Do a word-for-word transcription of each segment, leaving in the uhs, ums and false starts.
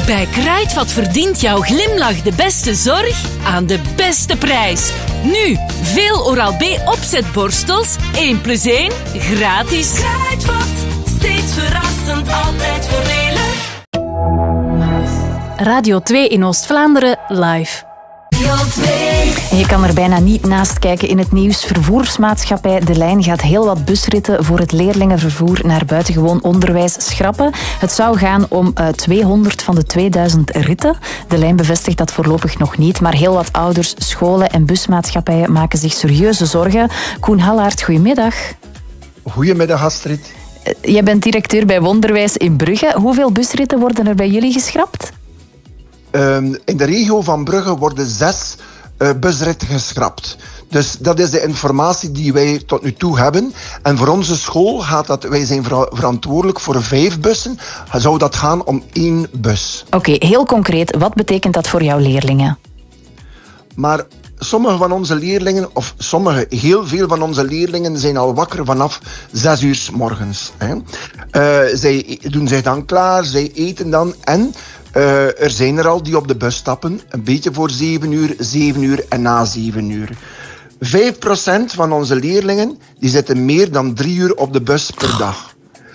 Bij Kruidvat verdient jouw glimlach de beste zorg aan de beste prijs. Nu, veel Oral-B opzetborstels, één plus één, gratis. Kruidvat, steeds verrassend, altijd voordelig. Radio twee in Oost-Vlaanderen, live. En je kan er bijna niet naast kijken in het nieuws. Vervoersmaatschappij De Lijn gaat heel wat busritten voor het leerlingenvervoer naar buitengewoon onderwijs schrappen. Het zou gaan om uh, tweehonderd van de tweeduizend ritten. De Lijn bevestigt dat voorlopig nog niet, maar heel wat ouders, scholen en busmaatschappijen maken zich serieuze zorgen. Koen Hallaert, goedemiddag. Goedemiddag, Astrid. Uh, jij bent directeur bij Wonderwijs in Brugge. Hoeveel busritten worden er bij jullie geschrapt? Um, in de regio van Brugge worden zes uh, busritten geschrapt. Dus dat is de informatie die wij tot nu toe hebben. En voor onze school gaat dat, wij zijn ver- verantwoordelijk voor vijf bussen. Zou dat gaan om één bus. Oké, okay, heel concreet. Wat betekent dat voor jouw leerlingen? Maar sommige van onze leerlingen, of sommige, heel veel van onze leerlingen zijn al wakker vanaf zes uur 's morgens. Hè. Uh, zij doen zich dan klaar, zij eten dan en... Uh, er zijn er al die op de bus stappen, een beetje voor zeven uur, zeven uur en na zeven uur. Vijf procent van onze leerlingen die zitten meer dan drie uur op de bus per dag.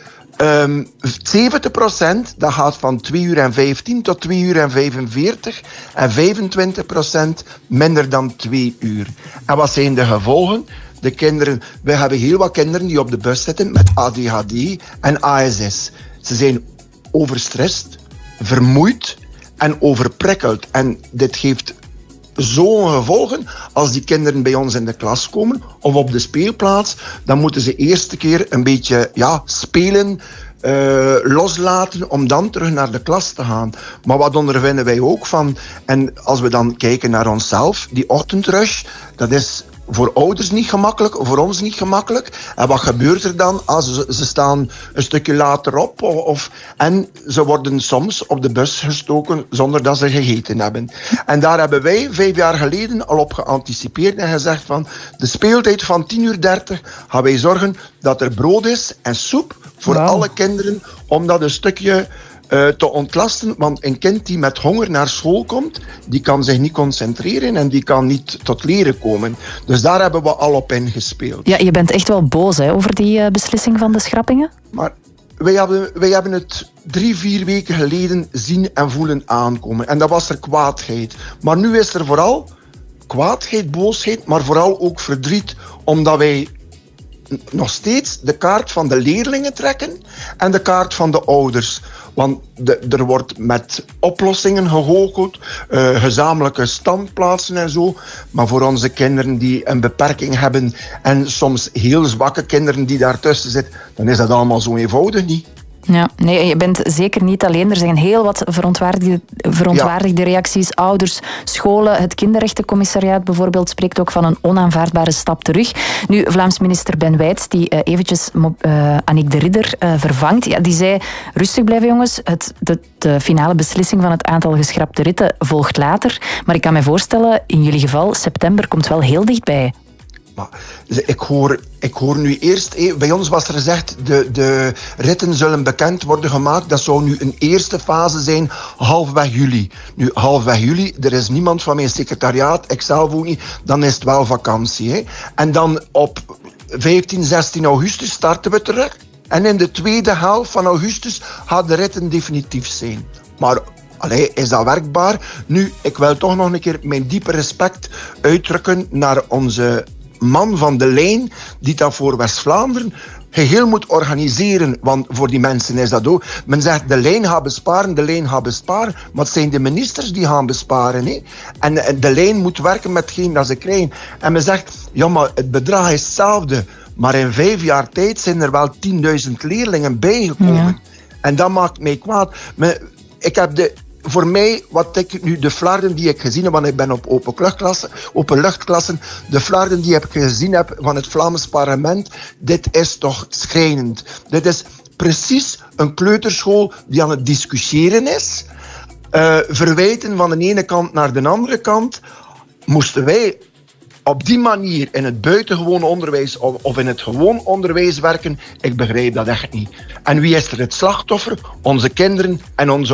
Um, zeventig procent dat gaat van twee uur en vijftien tot twee uur en vijfenveertig. En vijfentwintig procent minder dan twee uur. En wat zijn de gevolgen? De kinderen, we hebben heel wat kinderen die op de bus zitten met A D H D en A S S. Ze zijn overstrest, vermoeid en overprikkeld. En dit geeft zo'n gevolgen als die kinderen bij ons in de klas komen of op de speelplaats. Dan moeten ze eerste keer een beetje ja, spelen, uh, loslaten om dan terug naar de klas te gaan. Maar wat ondervinden wij ook van? En als we dan kijken naar onszelf, die ochtendrush, dat is voor ouders niet gemakkelijk, voor ons niet gemakkelijk. En wat gebeurt er dan? Ah, ze, ze staan een stukje later op. Of, of, en ze worden soms op de bus gestoken zonder dat ze gegeten hebben. En daar hebben wij vijf jaar geleden al op geanticipeerd en gezegd van de speeltijd van tien uur dertig gaan wij zorgen dat er brood is en soep voor wow. alle kinderen om dat een stukje Uh, te ontlasten, want een kind die met honger naar school komt, die kan zich niet concentreren en die kan niet tot leren komen. Dus daar hebben we al op ingespeeld. Ja, je bent echt wel boos hè, over die uh, beslissing van de schrappingen? Maar wij hebben, wij hebben het drie, vier weken geleden zien en voelen aankomen. En dat was er kwaadheid. Maar nu is er vooral kwaadheid, boosheid, maar vooral ook verdriet, omdat wij nog steeds de kaart van de leerlingen trekken en de kaart van de ouders. Want de, er wordt met oplossingen gehoogeld, uh, gezamenlijke standplaatsen en zo. Maar voor onze kinderen die een beperking hebben en soms heel zwakke kinderen die daartussen zitten, dan is dat allemaal zo eenvoudig niet. Ja, nee, je bent zeker niet alleen. Er zijn heel wat verontwaardigde, verontwaardigde ja. reacties. Ouders, scholen, het kinderrechtencommissariaat bijvoorbeeld spreekt ook van een onaanvaardbare stap terug. Nu, Vlaams minister Ben Wijts, die uh, eventjes uh, Annick de Ridder uh, vervangt, ja, die zei, rustig blijven jongens, het, de, de finale beslissing van het aantal geschrapte ritten volgt later. Maar ik kan me voorstellen, in jullie geval, september komt wel heel dichtbij. Maar ik hoor, ik hoor nu eerst... Bij ons was er gezegd, de, de ritten zullen bekend worden gemaakt. Dat zou nu een eerste fase zijn, halfweg juli. Nu, halfweg juli, er is niemand van mijn secretariaat, ikzelf ook niet, dan is het wel vakantie. Hè. En dan op vijftien, zestien augustus starten we terug. En in de tweede helft van augustus gaat de ritten definitief zijn. Maar... Allee, is dat werkbaar? Nu, ik wil toch nog een keer mijn diepe respect uitdrukken naar onze man van de lijn, die dat voor West-Vlaanderen geheel moet organiseren. Want voor die mensen is dat ook. Men zegt, de lijn gaat besparen, de lijn gaat besparen. Maar het zijn de ministers die gaan besparen. Hè? En de lijn moet werken met hetgeen dat ze krijgen. En men zegt, ja, maar het bedrag is hetzelfde. Maar in vijf jaar tijd zijn er wel tienduizend leerlingen bijgekomen. Ja. En dat maakt mij kwaad. Maar ik heb de... Voor mij, wat ik nu, de flarden die ik gezien heb, want ik ben op openluchtklassen, openluchtklassen, de flarden die ik gezien heb van het Vlaams parlement, dit is toch schrijnend. Dit is precies een kleuterschool die aan het discussiëren is. Uh, verwijten van de ene kant naar de andere kant. Moesten wij op die manier in het buitengewoon onderwijs of, of in het gewoon onderwijs werken, ik begrijp dat echt niet. En wie is er het slachtoffer? Onze kinderen en onze